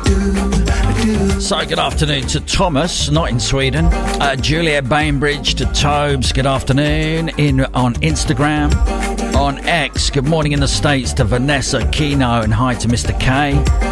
So good afternoon to Thomas, not in Sweden. Juliet Bainbridge to Tobes, good afternoon. On Instagram. On X, good morning in the States to Vanessa Kino and hi to Mr. K.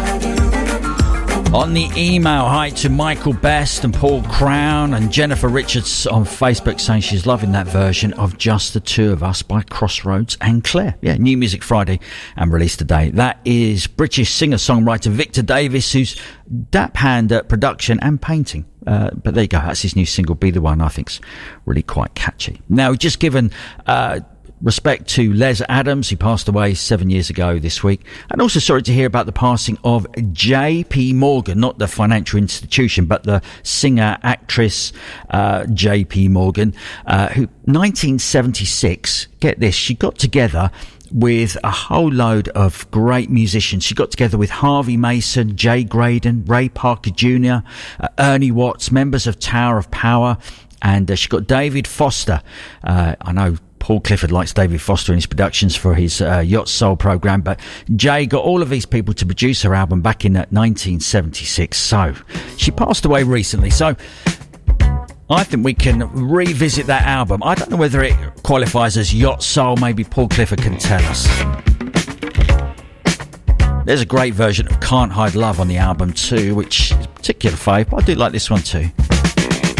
On the email, hi to Michael Best and Paul Crown and Jennifer Richards on Facebook saying she's loving that version of Just the Two of Us by Crossroads and Claire. Yeah, New Music Friday and released today. That is British singer-songwriter Victor Davis, who's dap hand at production and painting. But there you go, that's his new single, Be The One, I think's really quite catchy. Now, just given respect to Les Adams, who passed away 7 years ago this week, and also sorry to hear about the passing of J.P. Morgan, not the financial institution, but the singer actress J.P. Morgan, who 1976, get this, she got together with a whole load of great musicians. She got together with Harvey Mason, Jay Graydon, Ray Parker Jr., Ernie Watts, members of Tower of Power, and she got David Foster. I know Paul Clifford likes David Foster in his productions for his Yacht Soul programme, but Jay got all of these people to produce her album back in 1976. So she passed away recently. So I think we can revisit that album. I don't know whether it qualifies as Yacht Soul. Maybe Paul Clifford can tell us. There's a great version of Can't Hide Love on the album too, which is a particular fave, but I do like this one too.